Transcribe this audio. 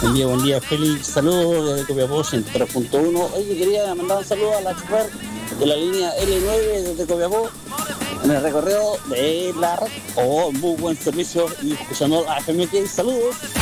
Buen día, Félix. Saludos desde Copiapó 103.1. Oye, quería mandar un saludo a la chofer de la línea L9 desde Copiapó en el recorrido de la red. Muy buen servicio y escuchando a FM. Saludos.